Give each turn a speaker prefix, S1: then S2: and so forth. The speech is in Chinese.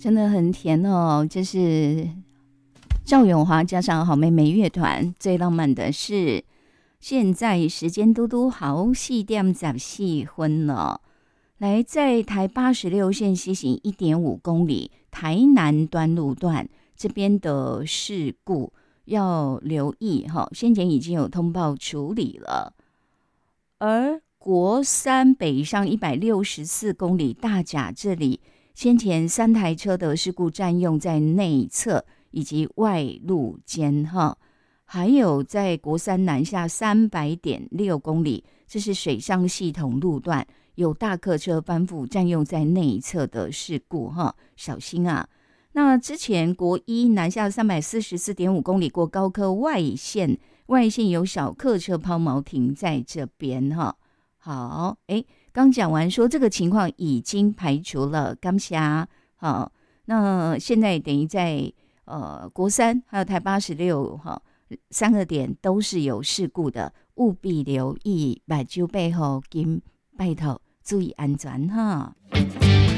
S1: 真的很甜哦。这是赵咏华加上好妹妹乐团最浪漫的是，现在时间嘟好4点14分了。来，在台86线西行 1.5 公里台南端路段这边的事故要留意哈，先前已经有通报处理了。而国三北上164公里大甲这里，先前3台车的事故占用在内侧以及外路间哈，还有在国三南下300.6公里，这是水上系统路段，有大客车翻覆占用在内侧的事故哈，小心啊！那之前国一南下344.5公里过高科外线有小客车抛锚停在这边哈。好，刚讲完说这个情况已经排除了，感谢。好，那现在等于在国三还有台86哈3个点都是有事故的，务必留意，目睭背后跟拜托注意安全哈。